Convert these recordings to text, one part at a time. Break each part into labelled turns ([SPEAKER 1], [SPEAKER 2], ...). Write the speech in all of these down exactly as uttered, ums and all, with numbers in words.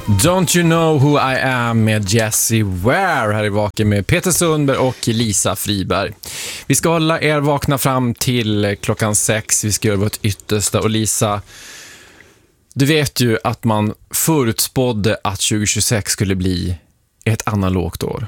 [SPEAKER 1] Don't you know who I am med Jessie Ware här i Vaken med Peter Sundberg och Lisa Friberg. Vi ska hålla er vakna fram till klockan sex. Vi ska göra vårt yttersta. Och Lisa, du vet ju att man förutspådde att tjugo tjugosex skulle bli ett analogt år.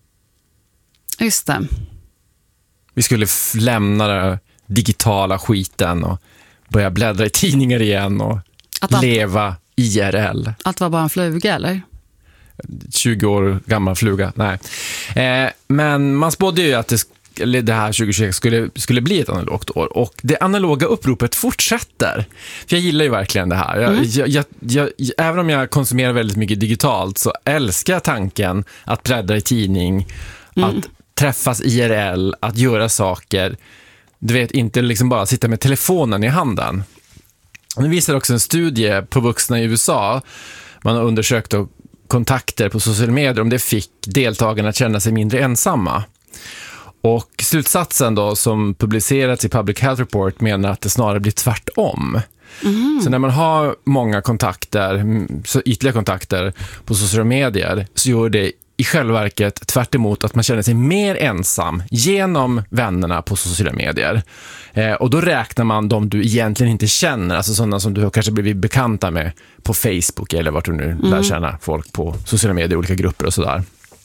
[SPEAKER 2] Just det.
[SPEAKER 1] Vi skulle f- lämna den digitala skiten och börja bläddra i tidningar igen och
[SPEAKER 2] att allt,
[SPEAKER 1] leva I R L.
[SPEAKER 2] Allt var bara en fluga, eller?
[SPEAKER 1] tjugo år gammal fluga, nej. Eh, men man spådde ju att det, det här tjugo tjugosex skulle, skulle bli ett analogt år. Och det analoga uppropet fortsätter. För jag gillar ju verkligen det här. Jag, mm. jag, jag, jag, även om jag konsumerar väldigt mycket digitalt så älskar jag tanken att bläddra i tidning, mm. att träffas I R L, att göra saker. Du vet, inte liksom bara sitta med telefonen i handen. Det visar också en studie på vuxna i U S A. Man har undersökt kontakter på sociala medier om det fick deltagarna att känna sig mindre ensamma. Och slutsatsen då som publicerats i Public Health Report menar att det snarare blir tvärtom. Mm. Så när man har många kontakter, så ytterligare kontakter på sociala medier, så gör det i själva verket tvärt emot att man känner sig mer ensam genom vännerna på sociala medier. Eh, och då räknar man de du egentligen inte känner, alltså sådana som du har kanske blivit bekanta med på Facebook eller vart du nu mm. lär känna folk på sociala medier, olika grupper och sådär.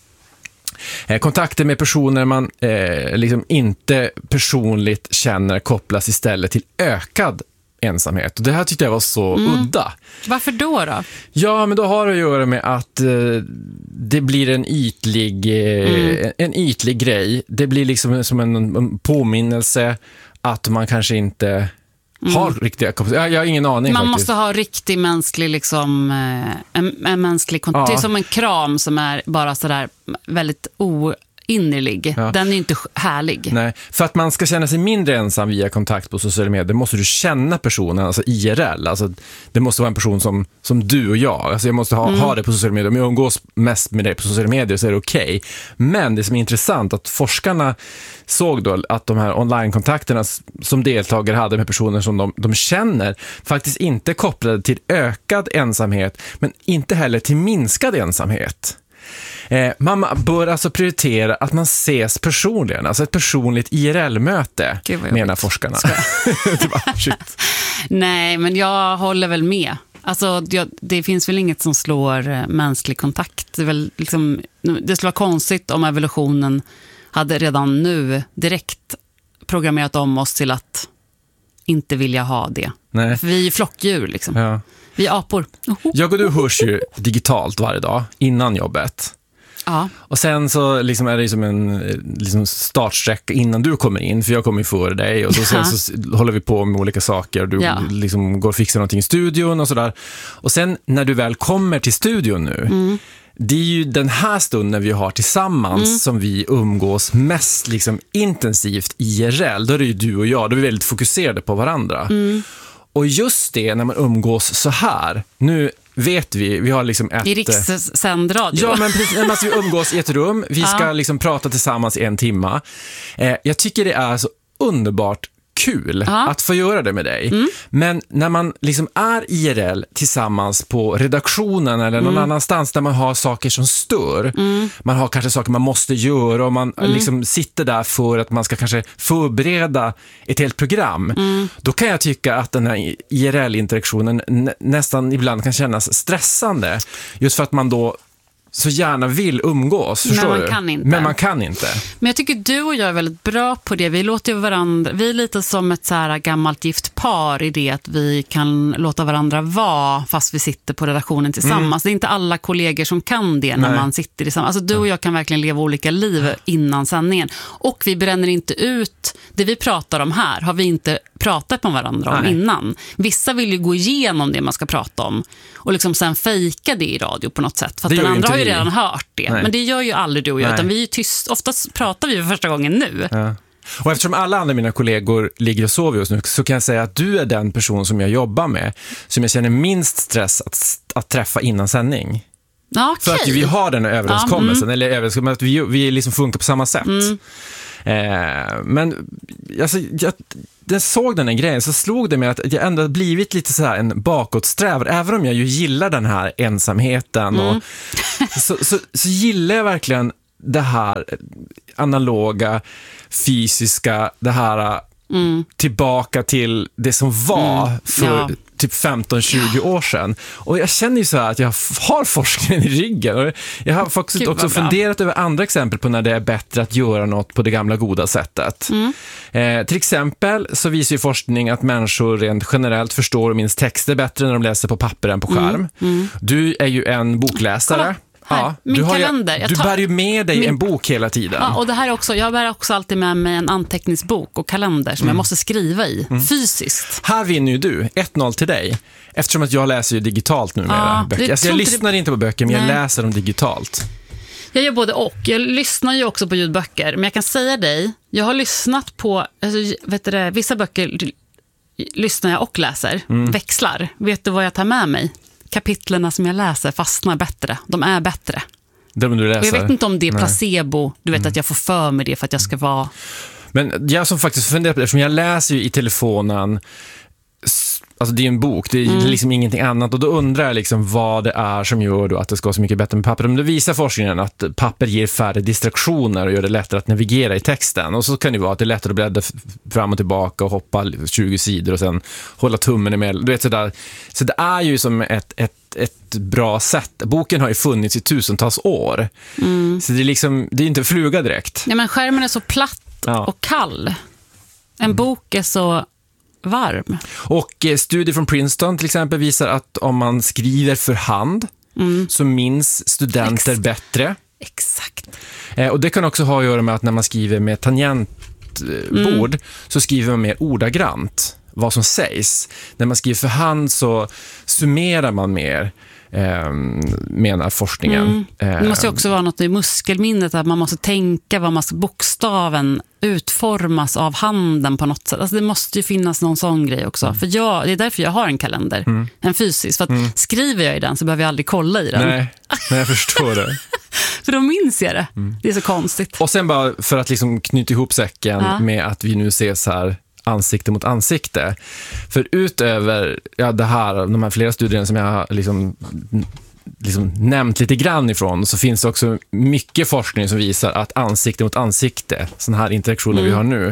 [SPEAKER 1] Eh, kontakter med personer man eh, liksom inte personligt känner kopplas istället till ökad ensamhet. Och det här tyckte jag var så mm. udda.
[SPEAKER 2] Varför då då?
[SPEAKER 1] Ja, men då har det att göra med att eh, det blir en ytlig eh, mm. en ytlig grej. Det blir liksom som en, en påminnelse att man kanske inte mm. har riktiga kompetenser. Jag har ingen aning
[SPEAKER 2] Man
[SPEAKER 1] faktiskt.
[SPEAKER 2] måste ha riktig mänsklig liksom en, en mänsklig kontakt. Ja. Det är som en kram som är bara sådär väldigt o innerlig. Ja. Den är ju inte härlig.
[SPEAKER 1] Nej, för att man ska känna sig mindre ensam via kontakt på sociala medier måste du känna personen, alltså I R L. Alltså, det måste vara en person som, som du och jag. Alltså, jag måste ha, mm. ha det på sociala medier. Om jag umgås mest med dig på sociala medier så är det okej. Okay. Men det som är intressant att forskarna såg då att de här online-kontakterna som deltagare hade med personer som de, de känner faktiskt inte kopplade till ökad ensamhet, men inte heller till minskad ensamhet. Eh, man bör alltså prioritera att man ses personligen, alltså ett personligt I R L-möte, menar forskarna. Det var, shit.
[SPEAKER 2] Nej, men jag håller väl med. Alltså, jag, det finns väl inget som slår eh, mänsklig kontakt. Det, är väl liksom, det skulle vara konstigt om evolutionen hade redan nu direkt programmerat om oss till att inte vilja ha det. Nej. För vi är flockdjur liksom. Ja. Vi är apor. Oho.
[SPEAKER 1] Jag och du hörs ju digitalt varje dag innan jobbet.
[SPEAKER 2] Ja.
[SPEAKER 1] Och sen så liksom är det som en liksom startsträcka innan du kommer in, för jag kommer ju före dig och så, sen så håller vi på med olika saker och du ja. liksom går och fixar någonting i studion och sådär. Och sen när du väl kommer till studion nu, mm. det är ju den här stunden vi har tillsammans mm. som vi umgås mest liksom intensivt I R L. Då är det ju du och jag, då är vi väldigt fokuserade på varandra. Mm. Och just det, när man umgås så här, nu vet vi, vi har liksom ett...
[SPEAKER 2] I rikssänd radio.
[SPEAKER 1] Ja, men precis, alltså vi umgås i ett rum, vi ska ja. liksom prata tillsammans i en timma. Eh, jag tycker det är så underbart kul ja. att få göra det med dig. Mm. Men när man liksom är I R L tillsammans på redaktionen eller någon mm. annanstans där man har saker som stör, mm. man har kanske saker man måste göra och man mm. liksom sitter där för att man ska kanske förbereda ett helt program, mm. då kan jag tycka att den här I R L-interaktionen nä- nästan ibland kan kännas stressande. Just för att man då så gärna vill umgås, förstår
[SPEAKER 2] Men man
[SPEAKER 1] du?
[SPEAKER 2] kan inte.
[SPEAKER 1] Men man kan inte.
[SPEAKER 2] Men jag tycker du och jag är väldigt bra på det. Vi låter ju varandra, vi är lite som ett så här gammalt gift par i det att vi kan låta varandra vara fast vi sitter på redaktionen tillsammans. Mm. Det är inte alla kollegor som kan det när Nej. man sitter tillsammans. Alltså du och jag kan verkligen leva olika liv innan sändningen. Och vi bränner inte ut det vi pratar om här, har vi inte pratat med varandra om Nej. innan. Vissa vill ju gå igenom det man ska prata om och liksom sen fejka det i radio på något sätt. För att den andra har ju redan hört det. Nej. Men det gör ju aldrig du och jag, Nej. utan vi är ju tyst. Oftast pratar vi för första gången nu.
[SPEAKER 1] Ja. Och eftersom alla andra mina kollegor ligger och sover just nu så kan jag säga att du är den person som jag jobbar med som jag känner minst stress att, att träffa innan sändning.
[SPEAKER 2] Okay.
[SPEAKER 1] För att vi har den överenskommelsen, ja, mm. eller överenskommelsen att vi, vi liksom funkar på samma sätt. Mm. Eh, men alltså, jag, jag såg den här grejen så slog det mig att jag ändå blivit lite så här en bakåtsträvare. Även om jag ju gillar den här ensamheten. Mm. Och, så, så, så gillar jag verkligen det här analoga, fysiska, det här mm. tillbaka till det som var mm. för ja. typ femton tjugo år sedan. Och jag känner ju så här att jag har forskningen i ryggen. Och jag har faktiskt Gud, också funderat över andra exempel på när det är bättre att göra något på det gamla goda sättet. Mm. Eh, till exempel så visar ju forskning att människor rent generellt förstår och minns texter bättre när de läser på papper än på skärm. Mm. Mm. Du är ju en bokläsare. Kolla.
[SPEAKER 2] Här, ja, min du kalender.
[SPEAKER 1] Ju, du tar, bär ju med dig min, en bok hela tiden.
[SPEAKER 2] Ja, och det här är också, jag bär också alltid med mig en anteckningsbok och kalender som mm. jag måste skriva i, mm. fysiskt.
[SPEAKER 1] Här vinner ju du, ett noll till dig. Eftersom att jag läser ju digitalt numera. Ja, böcker. Alltså, jag lyssnar det... inte på böcker, men Nej. jag läser dem digitalt.
[SPEAKER 2] Jag gör både och. Jag lyssnar ju också på ljudböcker. Men jag kan säga dig, jag har lyssnat på, alltså, vet du det, vissa böcker lyssnar jag och läser. Mm. Växlar. Vet du vad jag tar med mig? Kapitlerna som jag läser fastnar bättre. De är bättre.
[SPEAKER 1] De du läser.
[SPEAKER 2] Och jag vet inte om det är placebo. Du vet mm. att jag får för mig det för att jag ska vara...
[SPEAKER 1] Men jag som faktiskt funderar på det, eftersom jag läser ju i telefonen, alltså det är en bok, det är mm. liksom ingenting annat, och då undrar jag liksom vad det är som gör då att det ska vara så mycket bättre med papper. Men det visar forskningen att papper ger färre distraktioner och gör det lättare att navigera i texten, och så kan det vara att det är lättare att bläddra fram och tillbaka och hoppa tjugo sidor och sen hålla tummen emellan. Du vet, så, där. Så det är ju som ett, ett, ett bra sätt. Boken har ju funnits i tusentals år. Mm. Så det är liksom, det är inte fluga direkt.
[SPEAKER 2] Ja, men skärmen är så platt ja. och kall. En mm. bok är så varm.
[SPEAKER 1] Och eh, studier från Princeton till exempel visar att om man skriver för hand mm. så minns studenter Ex- bättre.
[SPEAKER 2] Exakt.
[SPEAKER 1] Eh, och det kan också ha att göra med att när man skriver med tangentbord mm. så skriver man mer ordagrant vad som sägs. När man skriver för hand så summerar man mer, eh, menar forskningen.
[SPEAKER 2] Mm. Det måste ju också vara något i muskelminnet, att man måste tänka vad man ska, bokstaven utformas av handen på något sätt. Alltså det måste ju finnas någon sån grej också. Mm. För jag, det är därför jag har en kalender, mm. en fysisk. För att mm. skriver jag i den så behöver jag aldrig kolla i den.
[SPEAKER 1] Nej, nej jag förstår det.
[SPEAKER 2] För då minns jag det. Mm. Det är så konstigt.
[SPEAKER 1] Och sen bara för att liksom knyta ihop säcken ja. med att vi nu ses här ansikte mot ansikte. För utöver ja, det här, de här flera studierna som jag har liksom, liksom nämnt lite grann ifrån, så finns det också mycket forskning som visar att ansikte mot ansikte, sådana här interaktioner mm. vi har nu,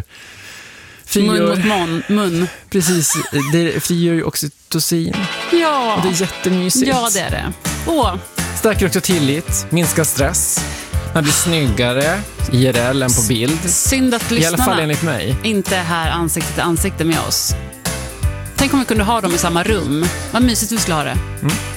[SPEAKER 2] frigör, mun mot mun, mun.
[SPEAKER 1] Precis, det frigör ju oxytocin.
[SPEAKER 2] Ja.
[SPEAKER 1] Och det är jättemysigt.
[SPEAKER 2] Ja, det är det. Åh.
[SPEAKER 1] Stärker också tillit, minskar stress. Man blir snyggare I R L än på bild.
[SPEAKER 2] Synd att lyssnarna
[SPEAKER 1] I alla fall enligt mig
[SPEAKER 2] inte är här ansikte till ansikte med oss. Tänk om vi kunde ha dem i samma rum. Vad mysigt vi skulle ha det. Mm.